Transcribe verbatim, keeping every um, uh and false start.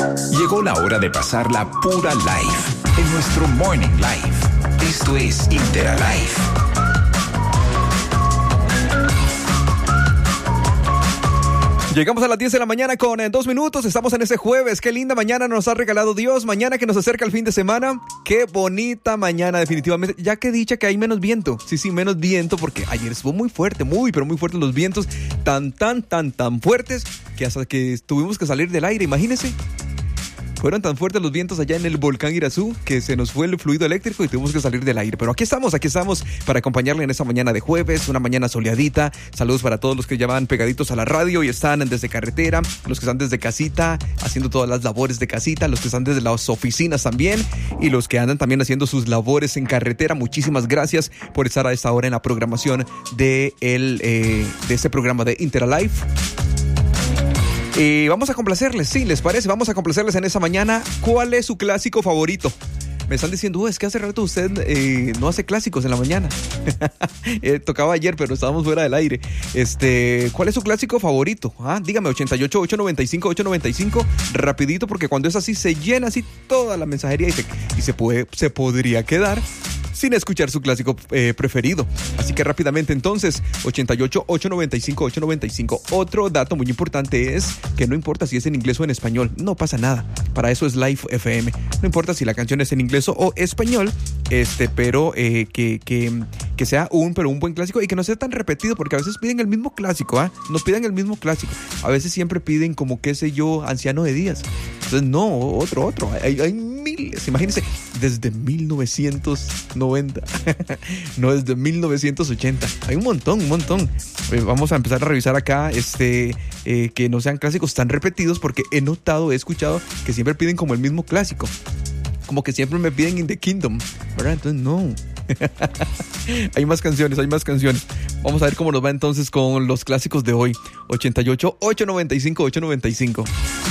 Llegó la hora de pasarla pura live en nuestro Morning Live. Esto es Interalive. Llegamos a las diez de la mañana con eh, dos minutos. Estamos en ese jueves. Qué linda mañana nos ha regalado Dios. Mañana que nos acerca el fin de semana. Qué bonita mañana, definitivamente. Ya que dicha que hay menos viento. Sí, sí, menos viento porque ayer estuvo muy fuerte, muy, pero muy fuertes los vientos. Tan, tan, tan, tan fuertes que hasta que tuvimos que salir del aire. Imagínense. Fueron tan fuertes los vientos allá en el volcán Irazú que se nos fue el fluido eléctrico y tuvimos que salir del aire. Pero aquí estamos, aquí estamos para acompañarle en esta mañana de jueves, una mañana soleadita. Saludos para todos los que ya van pegaditos a la radio y están desde carretera, los que están desde casita, haciendo todas las labores de casita, los que están desde las oficinas también y los que andan también haciendo sus labores en carretera. Muchísimas gracias por estar a esta hora en la programación de, el, eh, de este programa de Interalive. Y vamos a complacerles, sí, ¿les parece? Vamos a complacerles en esta mañana. ¿Cuál es su clásico favorito? Me están diciendo, oh, es que hace rato usted eh, no hace clásicos en la mañana. eh, tocaba ayer, pero estábamos fuera del aire. Este, ¿cuál es su clásico favorito? Ah, dígame, ochenta y ocho, ochocientos noventa y cinco, ochocientos noventa y cinco. Rapidito, porque cuando es así, se llena así toda la mensajería y se, y se, puede, se podría quedar sin escuchar su clásico eh, preferido. Así que rápidamente entonces, ochenta y ocho, ochocientos noventa y cinco, ochocientos noventa y cinco. Otro dato muy importante es que no importa si es en inglés o en español, no pasa nada. Para eso es Live F M. No importa si la canción es en inglés o español, este, pero eh, que, que, que sea un, pero un buen clásico y que no sea tan repetido, porque a veces piden el mismo clásico, ¿ah? ¿eh? No piden el mismo clásico. A veces siempre piden como, qué sé yo, Anciano de Días. Entonces, no, otro, otro. Hay, hay miles. Imagínense, desde mil novecientos noventa. No, desde mil novecientos ochenta. Hay un montón, un montón. Eh, vamos a empezar a revisar acá este, eh, que no sean clásicos tan repetidos, porque he notado, he escuchado que siempre piden como el mismo clásico. Como que siempre me piden In the Kingdom, ¿verdad? Entonces, no. Hay más canciones, hay más canciones. Vamos a ver cómo nos va entonces con los clásicos de hoy. ochenta y ocho, ochocientos noventa y cinco, ochocientos noventa y cinco.